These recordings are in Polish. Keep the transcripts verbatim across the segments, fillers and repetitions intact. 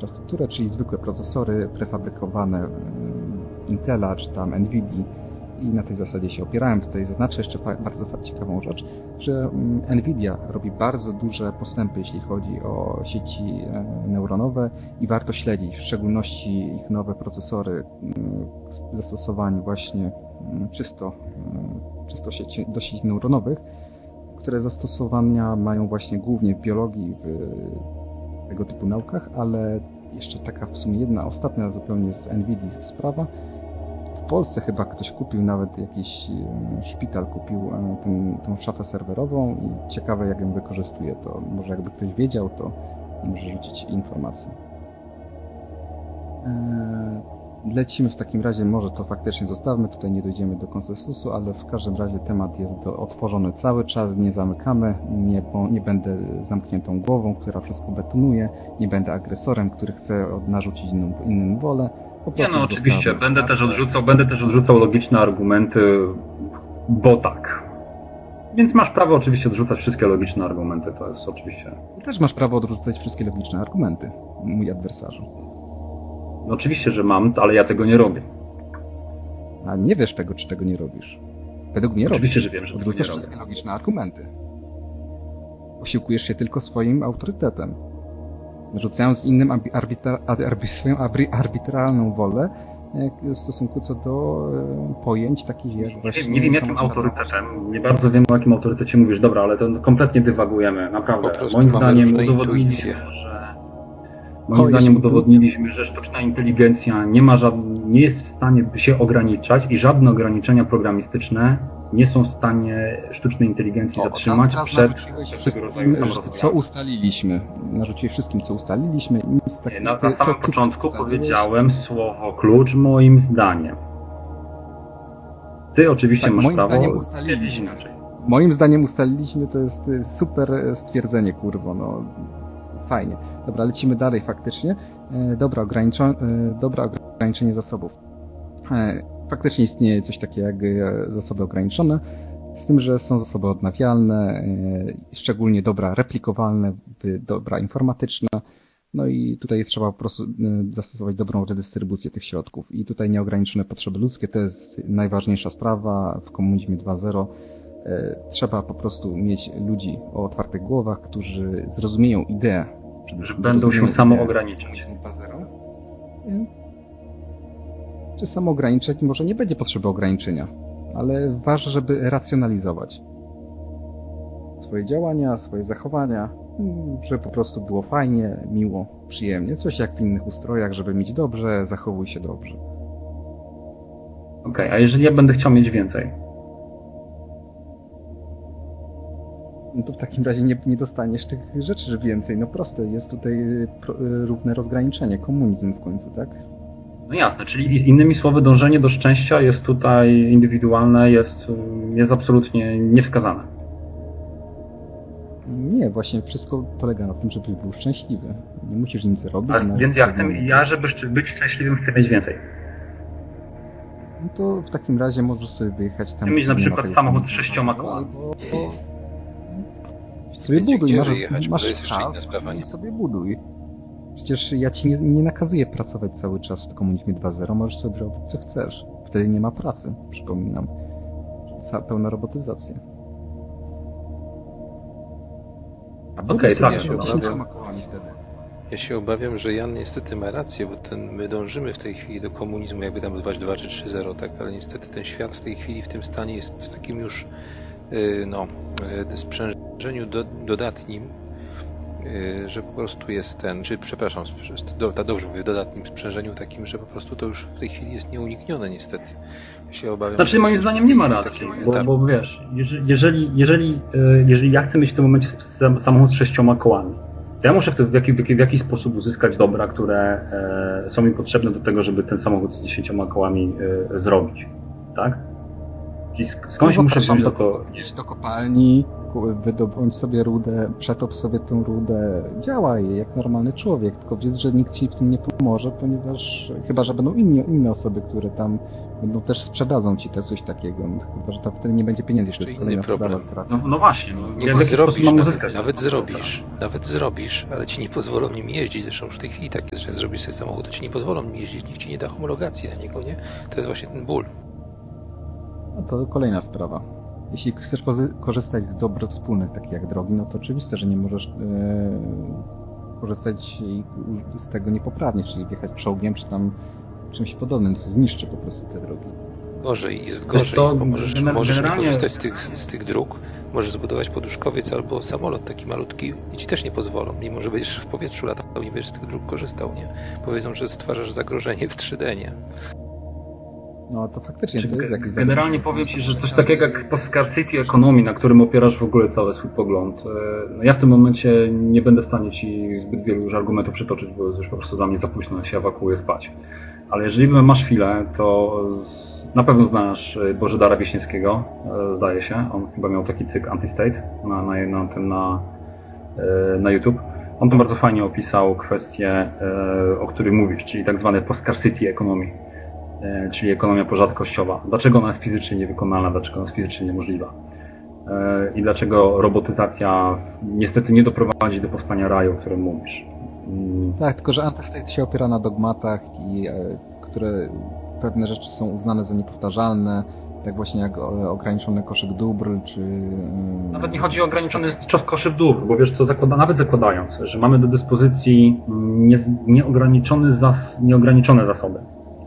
infrastrukturę, czyli zwykłe procesory prefabrykowane Intela czy tam Nvidii i na tej zasadzie się opierałem. Tutaj zaznaczę jeszcze bardzo ciekawą rzecz, że Nvidia robi bardzo duże postępy, jeśli chodzi o sieci neuronowe i warto śledzić, w szczególności ich nowe procesory w zastosowaniu właśnie czysto, czysto sieci, do sieci neuronowych, które zastosowania mają właśnie głównie w biologii, w tego typu naukach, ale jeszcze taka w sumie jedna ostatnia zupełnie z Nvidii sprawa. W Polsce chyba ktoś kupił, nawet jakiś szpital kupił ten, tą szafę serwerową i ciekawe jak ją wykorzystuje, to może jakby ktoś wiedział, to może rzucić informację. Lecimy w takim razie, może to faktycznie zostawmy, tutaj nie dojdziemy do konsensusu, ale w każdym razie temat jest do, otworzony cały czas, nie zamykamy, nie, bo nie będę zamkniętą głową, która wszystko betonuje, nie będę agresorem, który chce narzucić innym, innym wolę. Nie no, oczywiście, będę też odrzucał, będę też odrzucał logiczne argumenty, bo tak. Więc masz prawo oczywiście odrzucać wszystkie logiczne argumenty, to jest oczywiście... Też masz prawo odrzucać wszystkie logiczne argumenty, mój adwersarzu. No oczywiście, że mam, ale ja tego nie robię. A nie wiesz tego, czy tego nie robisz. Według mnie oczywiście, robisz. że wiem, że odrzucasz tego nie wszystkie robię. logiczne argumenty. Posiłkujesz się tylko swoim autorytetem. Narzucając innym arbitra, arbitra, swoją arbitralną wolę w stosunku co do e, pojęć takich jak właśnie... Nie, nie wiem jakim autorytetem, nie bardzo wiem o jakim autorytecie mówisz, dobra, ale to kompletnie dywagujemy, naprawdę. Moim zdaniem udowodniliśmy, że... Moim o, zdaniem udowodniliśmy, że sztuczna inteligencja nie ma żad... nie jest w stanie się ograniczać i żadne ograniczenia programistyczne nie są w stanie sztucznej inteligencji o, zatrzymać przed tego rodzaju samorozwojem. Co ustaliliśmy? Narzuciłeś wszystkim, co ustaliliśmy. Nic tak, nie, na, na samym początku powiedziałem słowo klucz moim zdaniem. Ty oczywiście tak, masz moim prawo zdaniem ustaliliśmy inaczej. Moim zdaniem ustaliliśmy, to jest super stwierdzenie, kurwo, no fajnie. Dobra, lecimy dalej faktycznie. Dobra, ograniczo... Dobra ograniczenie zasobów. Faktycznie istnieje coś takiego jak zasoby ograniczone, z tym, że są zasoby odnawialne, szczególnie dobra replikowalne, dobra informatyczna, no i tutaj trzeba po prostu zastosować dobrą redystrybucję tych środków. I tutaj nieograniczone potrzeby ludzkie to jest najważniejsza sprawa w komunizmie dwa zero. Trzeba po prostu mieć ludzi o otwartych głowach, którzy zrozumieją ideę. Że będą się samo ograniczać. Czy samo ograniczać? Może nie będzie potrzeby ograniczenia, ale ważne, żeby racjonalizować swoje działania, swoje zachowania, żeby po prostu było fajnie, miło, przyjemnie. Coś jak w innych ustrojach, żeby mieć dobrze, zachowuj się dobrze. Okej, okay, a jeżeli ja będę chciał mieć więcej? No to w takim razie nie, nie dostaniesz tych rzeczy więcej. No proste, jest tutaj pro, równe rozgraniczenie, komunizm w końcu, tak? No jasne, czyli innymi słowy dążenie do szczęścia jest tutaj indywidualne, jest, jest absolutnie niewskazane. Nie, właśnie wszystko polega na tym, żebyś był szczęśliwy. Nie musisz nic robić. A więc ja chcę, ja żeby być szczęśliwym chcę mieć więcej. No to w takim razie możesz sobie wyjechać tam... Chcę mieć na przykład samochód z sześcioma kołami. Sobie buduj, masz, wyjechać, masz czas i sobie buduj. Przecież ja ci nie, nie nakazuję pracować cały czas w komunizmie dwa zero, możesz sobie robić co chcesz. Wtedy nie ma pracy, przypominam. Pełna robotyzacja. Okej, okay, tak. Ja się, obawiam, ja się obawiam, że Jan niestety ma rację, bo ten, my dążymy w tej chwili do komunizmu, jakby tam zwać dwa czy trzy zero, tak, ale niestety ten świat w tej chwili w tym stanie jest w takim już yy, no, yy, sprzężeniu do, dodatnim, yy, że po prostu jest ten, czy przepraszam, do, do, dobrze mówię, w dodatnim sprzężeniu takim, że po prostu to już w tej chwili jest nieuniknione niestety. Ja się obawiam, znaczy moim zdaniem nie ma racji, bo, bo wiesz, jeżeli, jeżeli, jeżeli ja chcę mieć w tym momencie samochód z sześcioma kołami, to ja muszę w, w, jaki, w jakiś sposób uzyskać dobra, które e, są mi potrzebne do tego, żeby ten samochód z dziesięcioma kołami e, zrobić, tak? Czyli skądś muszę wziąć do to... Idź do kopalni, wydobądź sobie rudę, przetop sobie tą rudę, działaj jak normalny człowiek, tylko wiedz, że nikt ci w tym nie pomoże, ponieważ chyba, że będą inni, inne osoby, które tam Będą też sprzedadzą ci to coś takiego, no, chyba że tam wtedy nie będzie pieniędzy. Jeszcze inny problem. No, no właśnie. No, jak zrobisz, nawet, nawet zrobisz, nawet zrobisz, ale ci nie pozwolą nim jeździć. Zresztą już w tej chwili tak jest, że zrobisz sobie samochód, to ci nie pozwolą nim jeździć, nikt ci nie da homologacji na niego, nie? To jest właśnie ten ból. No to kolejna sprawa. Jeśli chcesz korzystać z dóbr wspólnych, takich jak drogi, no to oczywiste, że nie możesz yy, korzystać z tego niepoprawnie, czyli wjechać czołgiem, czy tam czymś podobnym, co zniszczy po prostu te drogi. Gorzej, jest gorzej, to, bo możesz, możesz nie korzystać z tych, z tych dróg, możesz zbudować poduszkowiec albo samolot taki malutki i ci też nie pozwolą, mimo że będziesz w powietrzu latał i będziesz z tych dróg korzystał, nie? Powiedzą, że stwarzasz zagrożenie w trzy D, nie? No to faktycznie to jest jakiś generalnie powiem Ci, że coś takiego jak scarcity economy, na którym opierasz w ogóle cały swój pogląd. No ja w tym momencie nie będę w stanie Ci zbyt wielu już argumentów przytoczyć, bo jest już po prostu dla mnie za późno, ja się ewakuuję spać. Ale jeżeli masz chwilę, to na pewno znasz Bożydara Wiśniewskiego, zdaje się. On chyba miał taki cykl Anti-State na, na, na, tym, na, na YouTube. On tam bardzo fajnie opisał kwestię, o której mówisz, czyli tak zwane post-scarcity economy, czyli ekonomia porzadkościowa. Dlaczego ona jest fizycznie niewykonalna, dlaczego ona jest fizycznie niemożliwa i dlaczego robotyzacja niestety nie doprowadzi do powstania raju, o którym mówisz. Tak, tylko że Anti-State się opiera na dogmatach, i, które pewne rzeczy są uznane za niepowtarzalne, tak właśnie jak ograniczony koszyk dóbr, czy... Nawet nie chodzi o ograniczony koszyk dóbr, bo wiesz co, zakłada, nawet zakładając, że mamy do dyspozycji nie, nieograniczone, zas, nieograniczone zasoby.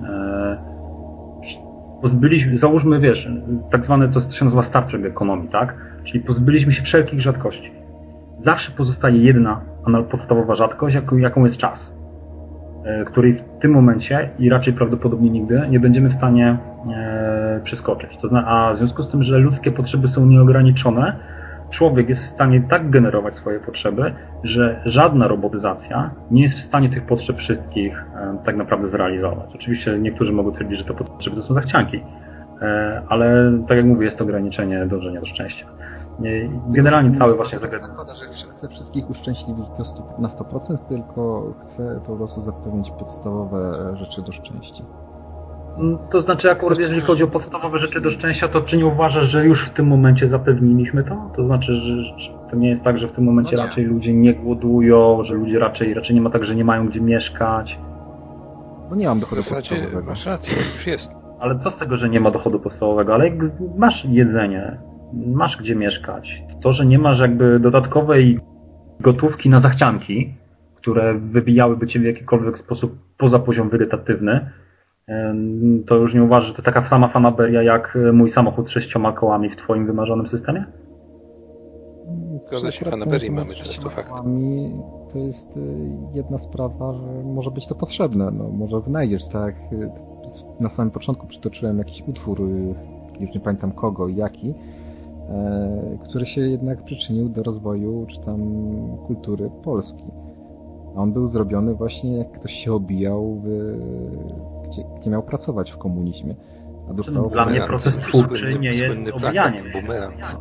Pozbyliśmy, załóżmy, wiesz, tak zwane, to się nazywa Star Trek ekonomii, tak? Czyli pozbyliśmy się wszelkich rzadkości. Zawsze pozostaje jedna podstawowa rzadkość, jaką jest czas, której w tym momencie i raczej prawdopodobnie nigdy nie będziemy w stanie e, przeskoczyć. To zna, a w związku z tym, że ludzkie potrzeby są nieograniczone, człowiek jest w stanie tak generować swoje potrzeby, że żadna robotyzacja nie jest w stanie tych potrzeb wszystkich e, tak naprawdę zrealizować. Oczywiście niektórzy mogą twierdzić, że te potrzeby to są zachcianki, e, ale tak jak mówię, jest to ograniczenie dążenia do szczęścia. Generalnie cały właśnie zagadnienie. Zakłada, że chce wszystkich uszczęśliwić na sto procent, tylko chce po prostu zapewnić podstawowe rzeczy do szczęścia. To znaczy, akurat jeżeli chodzi o podstawowe rzeczy do szczęścia, to czy nie uważasz, że już w tym momencie zapewniliśmy to? To znaczy, że to nie jest tak, że w tym momencie no raczej ludzie nie głodują, że ludzie raczej, raczej nie ma tak, że nie mają gdzie mieszkać? No nie mam dochodu podstawowego. Masz rację, to już jest. Ale co z tego, że nie ma dochodu podstawowego? Ale jak masz jedzenie, masz gdzie mieszkać. To, że nie masz jakby dodatkowej gotówki na zachcianki, które wybijałyby cię w jakikolwiek sposób poza poziom wegetatywny, to już nie uważasz, że to taka sama fanaberia jak mój samochód z sześcioma kołami w twoim wymarzonym systemie? Zgadza się, fanaberii mamy teraz, to fakt. To jest jedna sprawa, że może być to potrzebne. No, może wynajdziesz, tak? Na samym początku przytoczyłem jakiś utwór, już nie pamiętam kogo i jaki, który się jednak przyczynił do rozwoju czy tam kultury Polski. A on był zrobiony właśnie, jak ktoś się obijał, w, gdzie, gdzie miał pracować w komunizmie. A dostał Dla mnie proces twórczy nie jest obijaniem. Bumerang.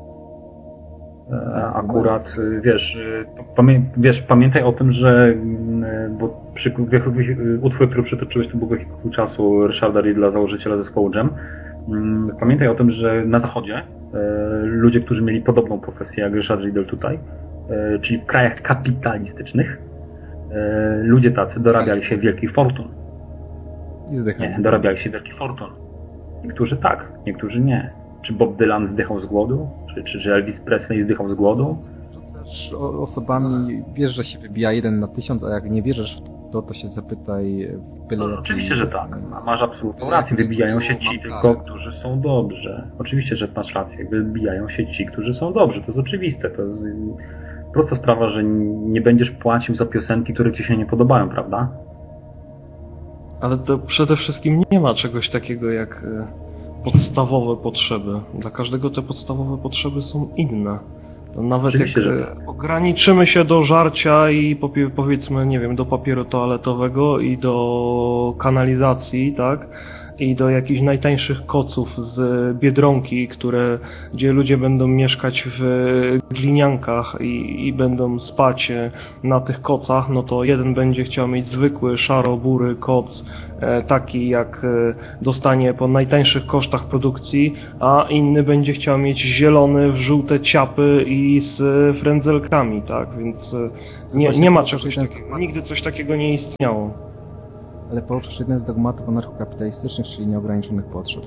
Akurat, wiesz, pamię, wiesz, pamiętaj o tym, że bo przy, utwór, który przytoczyłeś, to był wehikuł czasu Ryszarda Riedla, założyciela zespołu Dżem. Pamiętaj o tym, że na zachodzie ludzie, którzy mieli podobną profesję jak Ryszard Riedel tutaj, czyli w krajach kapitalistycznych, ludzie tacy dorabiali się wielkich fortun. Nie, dorabiali się wielkich fortun. Niektórzy tak, niektórzy nie. Czy Bob Dylan zdychał z głodu? Czy, czy, czy Elvis Presley zdychał z głodu? Rzucasz osobami, wiesz, że się wybija jeden na tysiąc, a jak nie wierzysz w to, to się zapytaj byle no, oczywiście, że tak. Masz absolutną rację. Wybijają się ci tylko, którzy są dobrzy. Oczywiście, że masz rację. Wybijają się ci, którzy są dobrzy. To jest oczywiste. To jest prosta sprawa, że nie będziesz płacił za piosenki, które ci się nie podobają, prawda? Ale to przede wszystkim nie ma czegoś takiego jak podstawowe potrzeby. Dla każdego te podstawowe potrzeby są inne. To nawet Oczywiście, jak że... ograniczymy się do żarcia i powiedzmy, nie wiem, do papieru toaletowego i do kanalizacji, tak? i do jakichś najtańszych koców z Biedronki, które, gdzie ludzie będą mieszkać w gliniankach i, i będą spać na tych kocach, no to jeden będzie chciał mieć zwykły, szaro-bury koc, taki jak dostanie po najtańszych kosztach produkcji, a inny będzie chciał mieć zielony w żółte ciapy i z frędzelkami, tak? Więc nie, nie ma czegoś takiego. Nigdy coś takiego nie istniało. Ale poruszysz jeden z dogmatów anarchokapitalistycznych, czyli nieograniczonych potrzeb.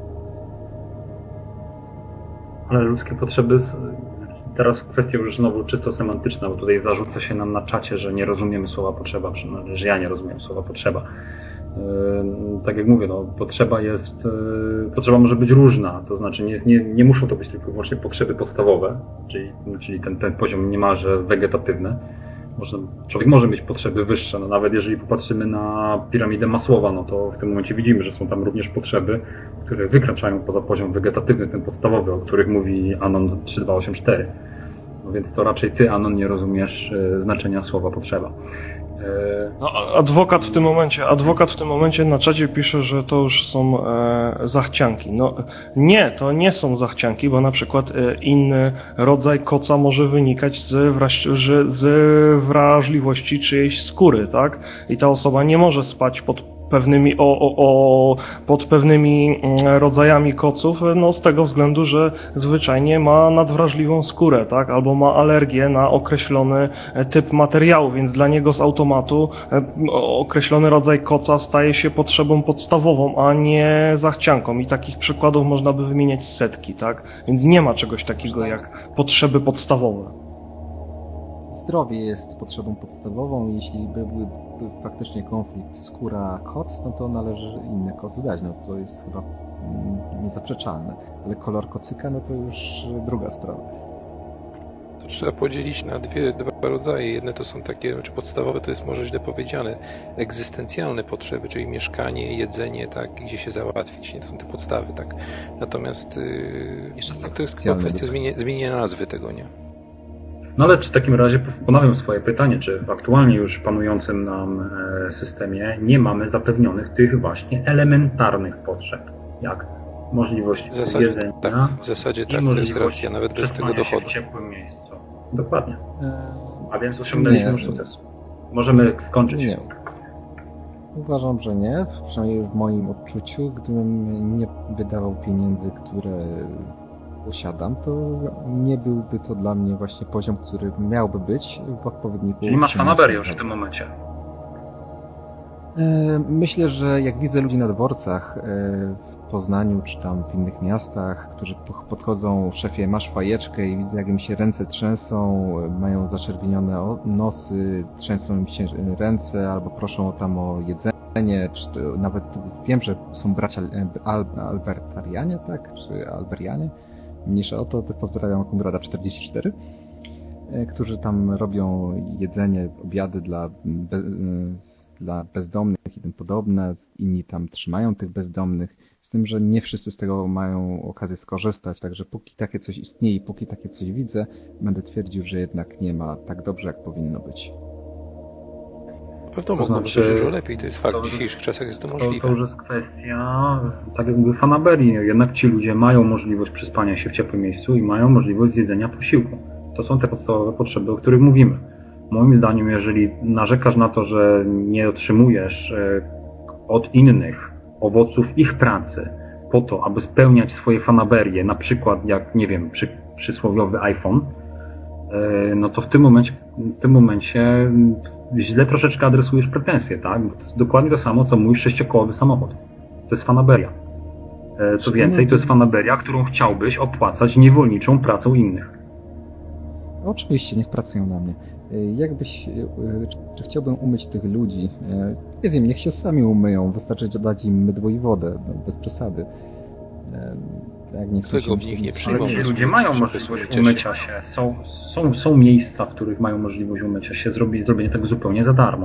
Ale ludzkie potrzeby... Teraz kwestia już znowu czysto semantyczna, bo tutaj zarzuca się nam na czacie, że nie rozumiemy słowa potrzeba, przynajmniej, że ja nie rozumiem słowa potrzeba. Yy, tak jak mówię, no, potrzeba jest, yy, potrzeba może być różna, to znaczy nie, nie, nie muszą to być tylko i wyłącznie potrzeby podstawowe, czyli, czyli ten, ten poziom niemalże wegetatywny. Można, człowiek może mieć potrzeby wyższe, no, nawet jeżeli popatrzymy na piramidę Masłowa, no to w tym momencie widzimy, że są tam również potrzeby, które wykraczają poza poziom wegetatywny, ten podstawowy, o których mówi Anon trzy dwa osiem cztery. No więc to raczej ty, Anon, nie rozumiesz yy, znaczenia słowa potrzeba. No, adwokat w tym momencie, adwokat w tym momencie na czacie pisze, że to już są e, zachcianki. No nie, to nie są zachcianki, bo na przykład e, inny rodzaj koca może wynikać z, wraż, z wrażliwości czyjejś skóry, tak? I ta osoba nie może spać pod pewnymi o, o, o, pod pewnymi rodzajami koców, no z tego względu, że zwyczajnie ma nadwrażliwą skórę, tak? Albo ma alergię na określony typ materiału, więc dla niego z automatu określony rodzaj koca staje się potrzebą podstawową, a nie zachcianką. I takich przykładów można by wymieniać setki, tak? Więc nie ma czegoś takiego jak potrzeby podstawowe. Zdrowie jest potrzebą podstawową, jeśli by był faktycznie konflikt skóra-koc, no to należy inny koc dać, no to jest chyba niezaprzeczalne, ale kolor kocyka, no to już druga sprawa. To trzeba podzielić na dwie, dwa rodzaje. Jedne to są takie, znaczy podstawowe, to jest może źle powiedziane, egzystencjalne potrzeby, czyli mieszkanie, jedzenie, tak, gdzie się załatwić, nie? To są te podstawy, tak. Natomiast yy, to jest kwestia zmienia, zmienienia nazwy tego, nie? No ale czy w takim razie ponawiam swoje pytanie, czy w aktualnie już panującym nam systemie nie mamy zapewnionych tych właśnie elementarnych potrzeb, jak możliwość w zasadzie, jedzenia, tak, w zasadzie tak, to jest racja, nawet bez tego dochodu. W ciepłym miejscu. Dokładnie. A więc osiągnęliśmy już sukces. Możemy skończyć. Nie. Uważam, że nie, przynajmniej w moim odczuciu, gdybym nie wydawał pieniędzy, które posiadam, to nie byłby to dla mnie właśnie poziom, który miałby być w odpowiedniku. Czyli masz fanaberię już w tym momencie. Myślę, że jak widzę ludzi na dworcach w Poznaniu czy tam w innych miastach, którzy podchodzą, szefie, masz fajeczkę, i widzę, jak im się ręce trzęsą, mają zaczerwienione nosy, trzęsą im się ręce albo proszą tam o jedzenie, czy to, nawet wiem, że są bracia Al, Albertarianie, tak? Czy Alberianie? Mniejsza o to, pozdrawiam Konrada czterdzieści cztery, którzy tam robią jedzenie, obiady dla, be, dla bezdomnych i tym podobne. Inni tam trzymają tych bezdomnych, z tym, że nie wszyscy z tego mają okazję skorzystać, także póki takie coś istnieje i póki takie coś widzę, będę twierdził, że jednak nie ma tak dobrze, jak powinno być. Pewno mogłoby być dużo lepiej, to jest fakt, w dzisiejszych czasach jest to możliwe. To, to już jest kwestia, tak jak mówię, fanaberii. Jednak ci ludzie mają możliwość przespania się w ciepłym miejscu i mają możliwość zjedzenia posiłku. To są te podstawowe potrzeby, o których mówimy. Moim zdaniem, jeżeli narzekasz na to, że nie otrzymujesz od innych owoców ich pracy po to, aby spełniać swoje fanaberie, na przykład jak, nie wiem, przy, przysłowiowy iPhone, no to w tym momencie, w tym momencie źle troszeczkę adresujesz pretensje, tak? Bo to jest dokładnie to samo, co mój sześciokołowy samochód. To jest fanaberia. Co więcej, to jest fanaberia, którą chciałbyś opłacać niewolniczą pracą innych. Oczywiście, niech pracują na mnie. Jakbyś, czy chciałbym umyć tych ludzi? Nie wiem, niech się sami umyją, wystarczy dać im mydło i wodę, no, bez przesady. Jak nie Tego w nich nie przyjmą. Ale ci ludzie mają możliwość umycia się. Są, są, są miejsca, w których mają możliwość umycia się, zrobienie, zrobienie tego zupełnie za darmo.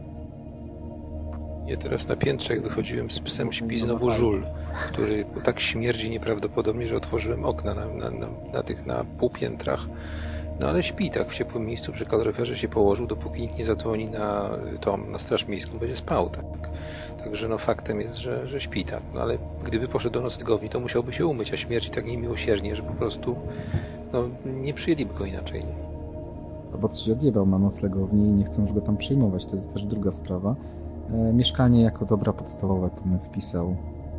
Ja teraz na piętrze, jak wychodziłem z psem, śpi znowu żul, który tak śmierdzi nieprawdopodobnie, że otworzyłem okna na, na, na, na tych na półpiętrach. No ale śpi tak w ciepłym miejscu, przy kaloryferze się położył, dopóki nikt nie zadzwoni na tą, na straż miejską, będzie spał, tak. Także no faktem jest, że, że śpi tak. No ale gdyby poszedł do noclegowni, to musiałby się umyć, a śmierci tak niemiłosiernie, że po prostu no, nie przyjęliby go inaczej. Albo coś odjebał ma noclegownię i nie chcą już go tam przyjmować, to jest też druga sprawa. E, mieszkanie jako dobra podstawowe to bym wpisał.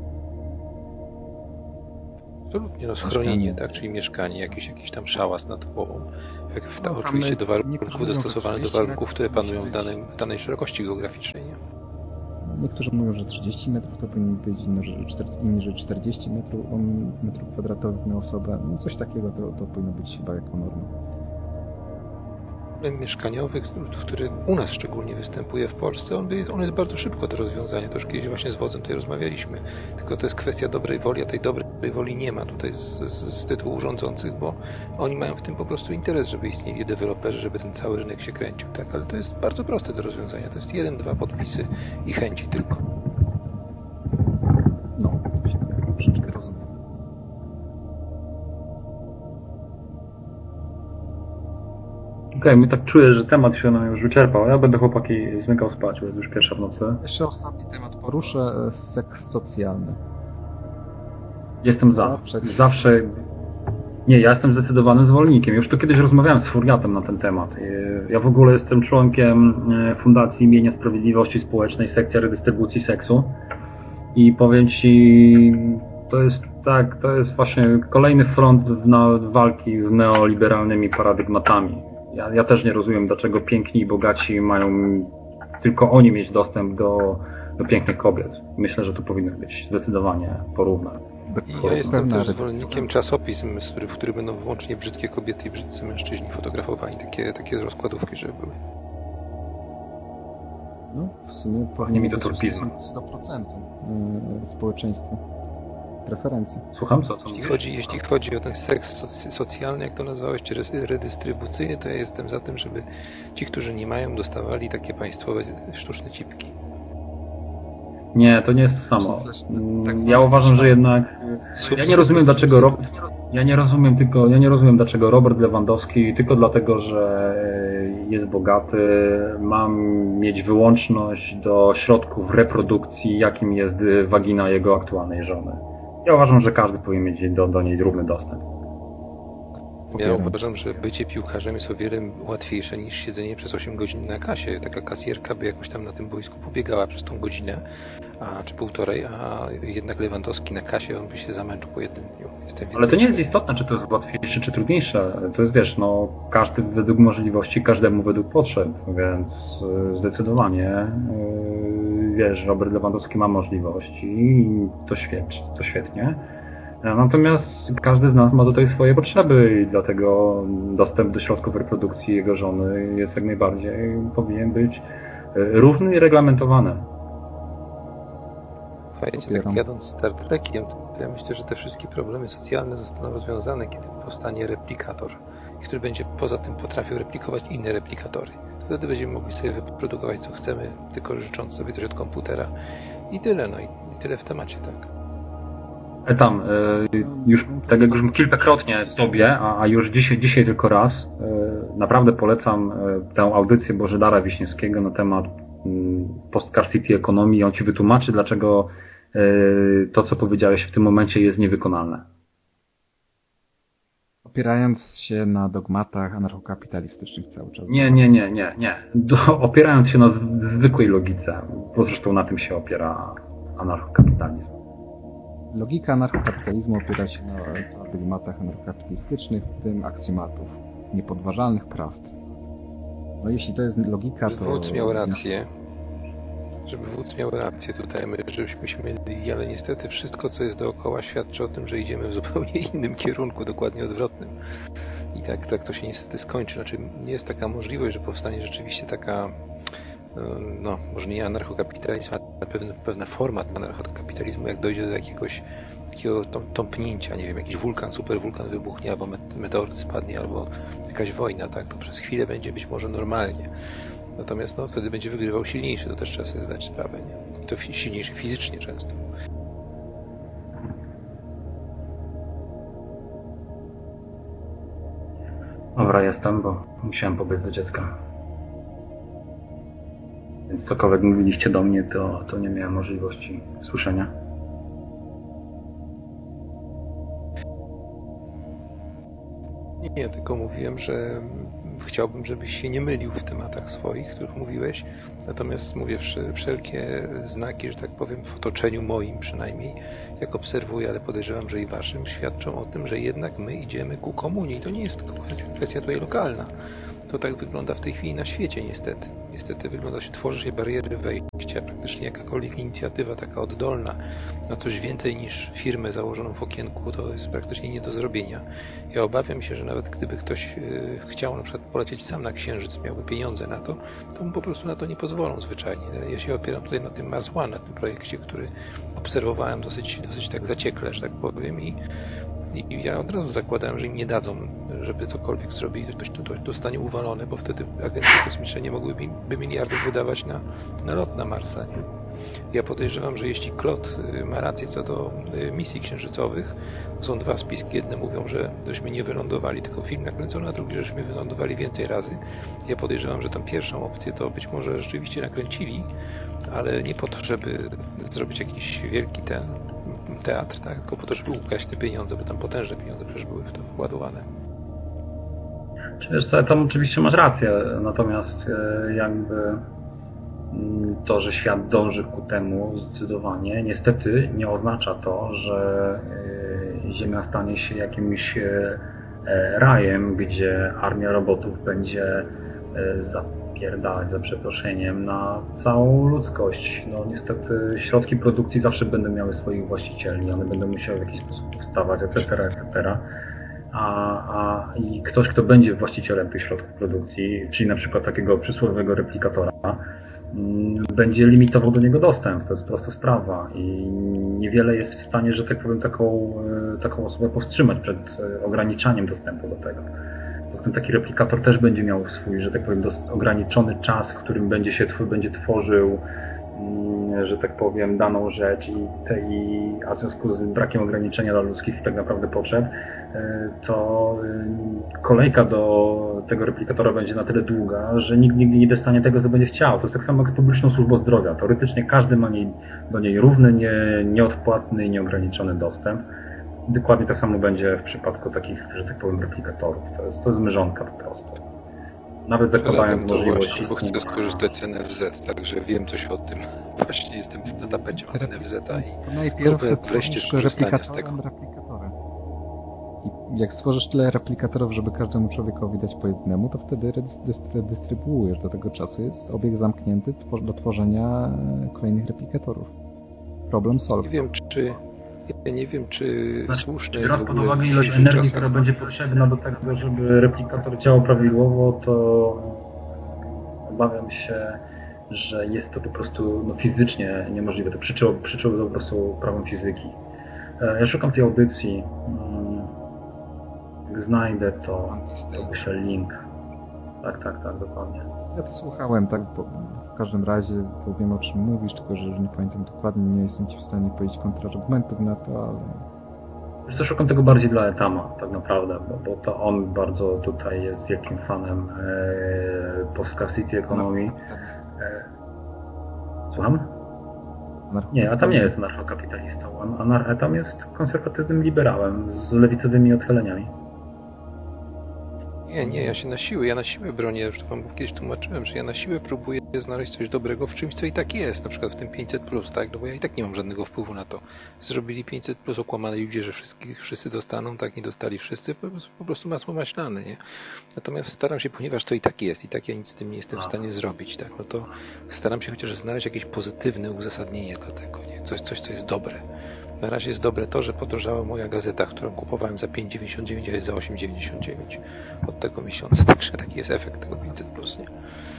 Absolutnie, no schronienie, tak, czyli mieszkanie, jakiś, jakiś tam szałas nad głową. Jak w, no, oczywiście do warunków dostosowane do warunków, które panują w, danym, w danej szerokości geograficznej. Nie? Niektórzy mówią, że trzydzieści metrów to powinien być, inni, że czterdzieści metrów, metrów kwadratowych na osobę. No coś takiego to, to powinno być chyba jako norma. Mieszkaniowy, który u nas szczególnie występuje w Polsce, on, by, on jest bardzo szybko do rozwiązania. To już kiedyś właśnie z wodzem tutaj rozmawialiśmy. Tylko to jest kwestia dobrej woli, a tej dobrej woli nie ma tutaj z, z, z tytułu rządzących, bo oni mają w tym po prostu interes, żeby istnieli deweloperzy, żeby ten cały rynek się kręcił. Tak? Ale to jest bardzo proste do rozwiązania. To jest jeden, dwa podpisy i chęci tylko. No, troszeczkę rozumiem. Okej, okay, my tak czuję, że temat się nam już wyczerpał. Ja będę chłopaki zmykał spać, bo jest już pierwsza w nocy. Jeszcze ostatni temat poruszę, seks socjalny. Jestem za. Zawsze... Nie, ja jestem zdecydowanym zwolennikiem. Już tu kiedyś rozmawiałem z Furiatem na ten temat. Ja w ogóle jestem członkiem Fundacji imienia Sprawiedliwości Społecznej, sekcja redystrybucji seksu. I powiem Ci, to jest tak, to jest właśnie kolejny front na walki z neoliberalnymi paradygmatami. Ja, ja też nie rozumiem, dlaczego piękni i bogaci mają tylko oni mieć dostęp do, do pięknych kobiet. Myślę, że tu powinno być zdecydowanie porównane. I ja jestem też zwolennikiem czasopism, w których będą wyłącznie brzydkie kobiety i brzydcy mężczyźni fotografowani. Takie, takie rozkładówki, żeby były. No, w sumie powinien być sto procent społeczeństwa. Preferencji. Słucham, co? co jeśli, chodzi, jeśli chodzi o ten seks socjalny, jak to nazwałeś, czy redystrybucyjny, to ja jestem za tym, żeby ci, którzy nie mają, dostawali takie państwowe sztuczne cipki. Nie, to nie jest to samo. Ja uważam, że jednak... Ja nie rozumiem, dlaczego Robert... Ja nie rozumiem tylko... Ja nie rozumiem, dlaczego Robert Lewandowski tylko dlatego, że jest bogaty, mam mieć wyłączność do środków reprodukcji, jakim jest wagina jego aktualnej żony. Ja uważam, że każdy powinien mieć do, do niej równy dostęp. Ja uważam, że bycie piłkarzem jest o wiele łatwiejsze niż siedzenie przez osiem godzin na kasie. Taka kasjerka by jakoś tam na tym boisku pobiegała przez tą godzinę, a, czy półtorej, a jednak Lewandowski na kasie, on by się zamęczył po jednym dniu. Jestem Ale to nie jest istotne, czy to jest łatwiejsze, czy trudniejsze. To jest, wiesz, no każdy według możliwości, każdemu według potrzeb, więc zdecydowanie, wiesz, Robert Lewandowski ma możliwości i to świetnie, to świetnie. Natomiast każdy z nas ma tutaj swoje potrzeby i dlatego dostęp do środków reprodukcji jego żony jest jak najbardziej, powinien być równy i reglamentowany. Słuchajcie, tak jadąc Star Trekiem, to ja myślę, że te wszystkie problemy socjalne zostaną rozwiązane, kiedy powstanie replikator, który będzie poza tym potrafił replikować inne replikatory. Wtedy będziemy mogli sobie wyprodukować co chcemy, tylko życząc sobie coś od komputera. I tyle, no i, i tyle w temacie, tak. Tam, już tak jak już kilkakrotnie sobie, a już dzisiaj, dzisiaj tylko raz, naprawdę polecam tę audycję Bożydara Wiśniewskiego na temat Post-Car City ekonomii. On Ci wytłumaczy, dlaczego to, co powiedziałeś w tym momencie, jest niewykonalne. Opierając się na dogmatach anarchokapitalistycznych cały czas. Nie, nie, nie, nie, nie. Do, opierając się na zwykłej logice, bo zresztą na tym się opiera anarchokapitalizm. Logika anarchokapitalizmu opiera się na dogmatach anarchokapitalistycznych, w tym aksjomatów niepodważalnych prawd. No jeśli to jest logika, to... Wódz miał rację. Żeby wódz miał rację tutaj, my żebyśmy się mylili, ale niestety wszystko, co jest dookoła, świadczy o tym, że idziemy w zupełnie innym kierunku, dokładnie odwrotnym. I tak, tak to się niestety skończy. Znaczy, jest taka możliwość, że powstanie rzeczywiście taka, no, może nie anarchokapitalizm, ale pewna, pewna forma anarchokapitalizmu, jak dojdzie do jakiegoś takiego tąpnięcia, nie wiem, jakiś wulkan, superwulkan wybuchnie, albo meteoryt spadnie, albo jakaś wojna, tak, to przez chwilę będzie być może normalnie. Natomiast no, wtedy będzie wygrywał silniejszy, to też trzeba sobie zdać sprawę, nie? I to silniejszy fizycznie często. Dobra, jestem, bo musiałem pobiec do dziecka. Więc cokolwiek mówiliście do mnie, to, to nie miałem możliwości słyszenia. Nie, tylko mówiłem, że chciałbym, żebyś się nie mylił w tematach swoich, o których mówiłeś. Natomiast mówię, wszelkie znaki, że tak powiem, w otoczeniu moim przynajmniej, jak obserwuję, ale podejrzewam, że i waszym, świadczą o tym, że jednak my idziemy ku komunii. To nie jest tylko kwestia, kwestia tutaj lokalna. To tak wygląda w tej chwili na świecie, niestety. Niestety wygląda się, tworzy się bariery wejścia. Praktycznie jakakolwiek inicjatywa taka oddolna na coś więcej niż firmę założoną w okienku, to jest praktycznie nie do zrobienia. Ja obawiam się, że nawet gdyby ktoś chciał na przykład polecieć sam na Księżyc, miałby pieniądze na to, to mu po prostu na to nie pozwolą zwyczajnie. Ja się opieram tutaj na tym Mars One, na tym projekcie, który obserwowałem dosyć, dosyć tak zaciekle, że tak powiem, i I ja od razu zakładałem, że im nie dadzą, żeby cokolwiek zrobili, to ktoś to dostanie uwalone, bo wtedy agencje kosmiczne nie mogłyby by miliardów wydawać na, na lot na Marsa. Nie? Ja podejrzewam, że jeśli Klot ma rację co do misji księżycowych, są dwa spiski. Jedne mówią, że żeśmy nie wylądowali, tylko film nakręcono, a drugi, żeśmy wylądowali więcej razy. Ja podejrzewam, że tą pierwszą opcję to być może rzeczywiście nakręcili, ale nie po to, żeby zrobić jakiś wielki ten teatr, tak? Tylko po to, żeby ukraść te pieniądze, bo tam potężne pieniądze przecież były w to wkładowane. Wiesz co, tam oczywiście masz rację, natomiast jakby to, że świat dąży ku temu zdecydowanie, niestety nie oznacza to, że Ziemia stanie się jakimś rajem, gdzie armia robotów będzie zapierdalać, za przeproszeniem, na całą ludzkość. No niestety środki produkcji zawsze będą miały swoich właścicieli, one będą musiały w jakiś sposób powstawać, et cetera, et cetera. A, a i ktoś, kto będzie właścicielem tych środków produkcji, czyli na przykład takiego przysłowiowego replikatora, będzie limitował do niego dostęp. To jest prosta sprawa i niewiele jest w stanie, że tak powiem, taką, taką osobę powstrzymać przed ograniczaniem dostępu do tego. Poza tym taki replikator też będzie miał swój, że tak powiem, ograniczony czas, w którym będzie się będzie tworzył, że tak powiem, daną rzecz i, te, i a w związku z brakiem ograniczenia dla ludzkich tak naprawdę potrzeb, to kolejka do tego replikatora będzie na tyle długa, że nikt nigdy nie dostanie tego, co będzie chciał. To jest tak samo jak z publiczną służbą zdrowia. Teoretycznie każdy ma niej, do niej równy, nie, nieodpłatny i nieograniczony dostęp. Dokładnie tak samo będzie w przypadku takich, że tak powiem, replikatorów. To jest, to jest mrzonka po prostu. Nawet zakładając możliwości... Bo chcę skorzystać z N F Z, także wiem coś o tym. Właśnie jestem na tapecie N F Z i najpierw wreszcie skorzystania z tego. I jak stworzysz tyle replikatorów, żeby każdemu człowiekowi dać po jednemu, to wtedy dystrybuujesz. Do tego czasu jest obieg zamknięty do tworzenia kolejnych replikatorów. Problem solved. Nie wiem, czy... Ja nie wiem, czy znaczy, słuszne jest biorąc pod uwagę ilość energii, czasach... która będzie potrzebna do tego, żeby replikator działał prawidłowo, to obawiam się, że jest to po prostu no, fizycznie niemożliwe. To przyczyło, przyczyło to po prostu prawem fizyki. Ja szukam tej audycji. Jak znajdę, to, to wyślę link. Tak, tak, tak, dokładnie. Ja to słuchałem, tak, bo w każdym razie, bo wiem, o czym mówisz, tylko że nie pamiętam dokładnie, nie jestem ci w stanie powiedzieć kontrargumentów na to, ale... Wiesz co, szukam tego bardziej dla Etama, tak naprawdę, bo, bo to on bardzo tutaj jest wielkim fanem e, post-scarcity ekonomii. E, słucham? Nie, Etam nie jest anarchokapitalistą, a Etam jest konserwatywnym liberałem z lewicowymi odchyleniami. Nie, nie, ja się na siłę, ja na siłę bronię, już to wam kiedyś tłumaczyłem, że ja na siłę próbuję znaleźć coś dobrego w czymś, co i tak jest, na przykład w tym pięćset plus, tak, no bo ja i tak nie mam żadnego wpływu na to. Zrobili pięćset plus, okłamali ludzie, że wszyscy, wszyscy dostaną, tak, nie dostali wszyscy, po, po prostu masło maślane, nie? Natomiast staram się, ponieważ to i tak jest, i tak ja nic z tym nie jestem w stanie zrobić, tak, no to staram się chociaż znaleźć jakieś pozytywne uzasadnienie dla tego, nie? Coś, coś, co jest dobre. Na razie jest dobre to, że podrożała moja gazeta, którą kupowałem za pięć dziewięćdziesiąt dziewięć, a jest za osiem dziewięćdziesiąt dziewięć od tego miesiąca. Także taki jest efekt tego pięćset plus, nie?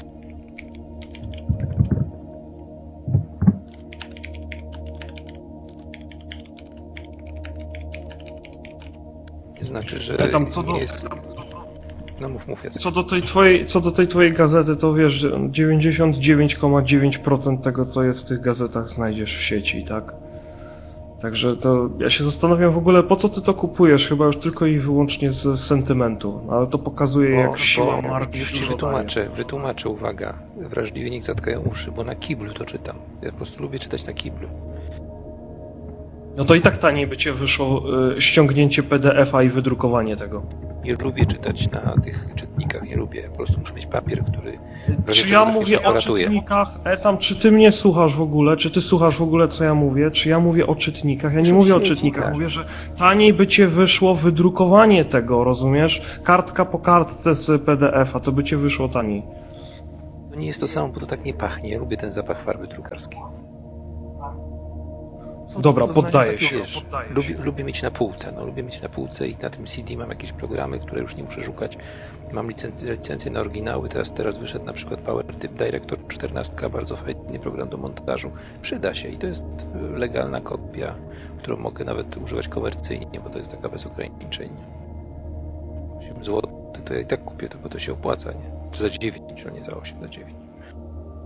Nie znaczy, że ja tam co do... nie jest... No mów, mów, co do tej twojej, co do tej twojej gazety, to wiesz, dziewięćdziesiąt dziewięć przecinek dziewięć procent tego, co jest w tych gazetach, znajdziesz w sieci, tak? Także to ja się zastanawiam w ogóle, po co ty to kupujesz, chyba już tylko i wyłącznie z sentymentu, ale to pokazuje, bo, jak siła marki. Już ci wytłumaczę, wytłumaczę, uwaga. Wrażliwi niech zatkają uszy, bo na kiblu to czytam. Ja po prostu lubię czytać na kiblu. No to i tak taniej by cię wyszło y, ściągnięcie P D F a i wydrukowanie tego. Nie lubię czytać na tych czytnikach, nie lubię. Po prostu muszę mieć papier, który... Czy ja mówię o czytnikach, Etam, czy ty mnie słuchasz w ogóle? Czy ty słuchasz w ogóle, co ja mówię? Czy ja mówię o czytnikach? Ja nie mówię o czytnikach, mówię, że taniej by cię wyszło wydrukowanie tego, rozumiesz? Kartka po kartce z P D F a, to by cię wyszło taniej. To nie jest to samo, bo to tak nie pachnie. Ja lubię ten zapach farby drukarskiej. Dobra, poddaję się. Wiesz, poddaję lubię, się. lubię mieć na półce, no lubię mieć na półce i na tym C D mam jakieś programy, które już nie muszę szukać. Mam licencję, licencję na oryginały, teraz, teraz wyszedł na przykład PowerTip Director czternaście, bardzo fajny program do montażu. Przyda się i to jest legalna kopia, którą mogę nawet używać komercyjnie, bo to jest taka bez ograniczeń. osiem złotych to ja i tak kupię to, bo to się opłaca, nie? Czy za dziewięć, a nie za osiem, za dziewięć.